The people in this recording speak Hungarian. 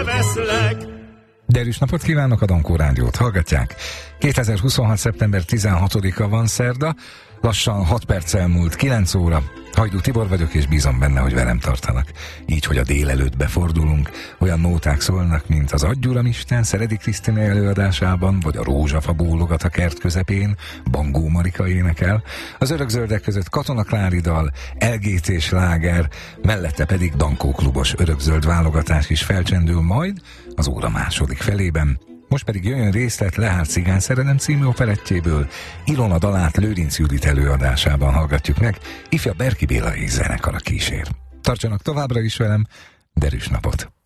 veszlek. Derűs napot kívánok, a Dankó Rádiót hallgatják. 2026. szeptember 16-a van, szerda, lassan 6 perccel múlt 9 óra. Hajdú Tibor vagyok, és bízom benne, hogy velem tartanak. Így, hogy a délelőttbe fordulunk, olyan nóták szólnak, mint az Adj Uramisten Szeredi Krisztina előadásában, vagy a Rózsafa bólogat a kert közepén, Bangó Marika énekel, az Örökzöldek között Katona Klári dal, LGT sláger, mellette pedig Dankó klubos örökzöld válogatás is felcsendül majd az óra második felében. Most pedig jöjjön részlet Lehár cigányszerelem című operettjéből, Ilona dalát Lőrinc Judit előadásában hallgatjuk meg, ifja Berki Béla és zenekara kísér. Tartsanak továbbra is velem, derűs napot!